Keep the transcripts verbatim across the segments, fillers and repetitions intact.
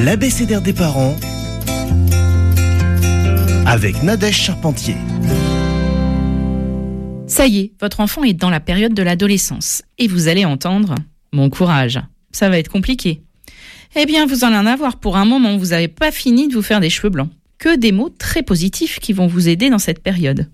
L'abécédaire des parents avec Nadège Charpentier. Ça y est, votre enfant est dans la période de l'adolescence et vous allez entendre « Bon courage, ça va être compliqué ». Eh bien, vous allez en avoir pour un moment, vous n'avez pas fini de vous faire des cheveux blancs. Que des mots très positifs qui vont vous aider dans cette période.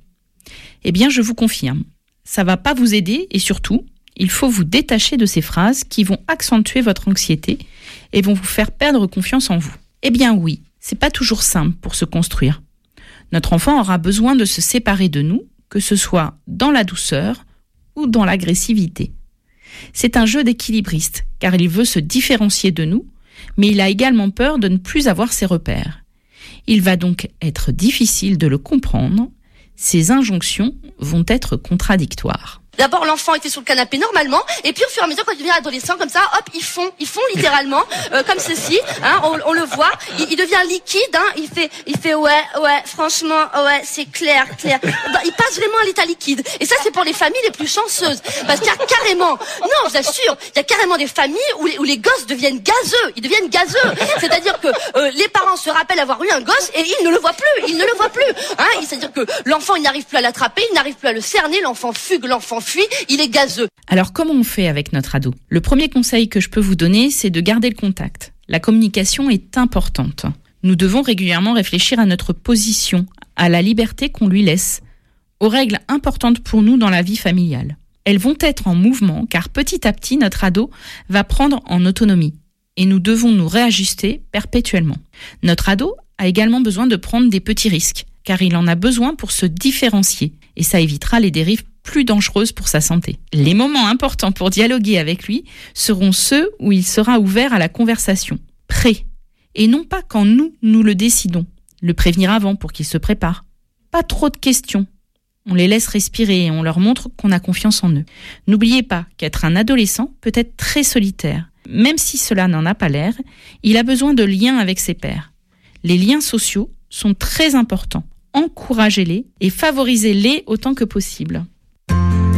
Eh bien, je vous confirme, ça va pas vous aider et surtout, il faut vous détacher de ces phrases qui vont accentuer votre anxiété et vont vous faire perdre confiance en vous. Eh bien oui, c'est pas toujours simple pour se construire. Notre enfant aura besoin de se séparer de nous, que ce soit dans la douceur ou dans l'agressivité. C'est un jeu d'équilibriste, car il veut se différencier de nous, mais il a également peur de ne plus avoir ses repères. Il va donc être difficile de le comprendre. Ses injonctions vont être contradictoires. D'abord, l'enfant était sur le canapé normalement, et puis au fur et à mesure, quand il devient adolescent, comme ça, hop, ils font, ils font littéralement, euh, comme ceci, hein, on, on le voit, il, il devient liquide, hein, il fait, il fait ouais, ouais, franchement, ouais, c'est clair, clair. Bah, il passe vraiment à l'état liquide. Et ça, c'est pour les familles les plus chanceuses, parce qu'il y a carrément, non, je vous assure, il y a carrément des familles où les, où les gosses deviennent gazeux, ils deviennent gazeux. C'est-à-dire que euh, les parents se rappellent avoir eu un gosse et ils ne le voient plus, ils ne le voient plus, hein. C'est-à-dire que l'enfant, il n'arrive plus à l'attraper, il n'arrive plus à le cerner, l'enfant fugue, l'enfant fuit, il est gazeux. Alors comment on fait avec notre ado ? Le premier conseil que je peux vous donner, c'est de garder le contact. La communication est importante. Nous devons régulièrement réfléchir à notre position, à la liberté qu'on lui laisse, aux règles importantes pour nous dans la vie familiale. Elles vont être en mouvement car petit à petit, notre ado va prendre en autonomie et nous devons nous réajuster perpétuellement. Notre ado a également besoin de prendre des petits risques car il en a besoin pour se différencier et ça évitera les dérives plus dangereuses pour sa santé. Les moments importants pour dialoguer avec lui seront ceux où il sera ouvert à la conversation, prêt, et non pas quand nous, nous le décidons. Le prévenir avant pour qu'il se prépare. Pas trop de questions. On les laisse respirer et on leur montre qu'on a confiance en eux. N'oubliez pas qu'être un adolescent peut être très solitaire. Même si cela n'en a pas l'air, il a besoin de liens avec ses pairs. Les liens sociaux sont très importants. Encouragez-les et favorisez-les autant que possible.